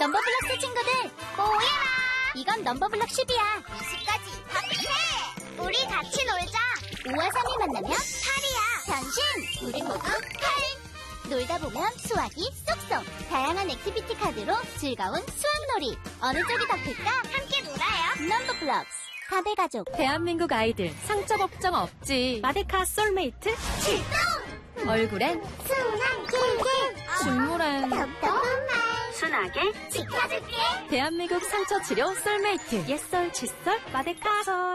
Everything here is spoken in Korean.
넘버블럭스 친구들, 모여라! 이건 넘버블럭 10이야. 20까지 합체! 우리 같이 놀자! 5와 3이 만나면 8이야! 변신! 우리 모두 8! 놀다 보면 수학이 쏙쏙. 다양한 액티비티 카드로 즐거운 수학놀이. 어느 쪽이 더 클까? 함께 놀아요! 넘버블럭스 4대 가족. 대한민국 아이들 상처 걱정 없지. 마데카 솔메이트 출동! 얼굴엔 순한 꿀꿀! 준물엔 덕덕한 말! 순하게 지켜줄게! 대한민국 상처 치료 솔메이트 옛설 칫솔 마데카 솔.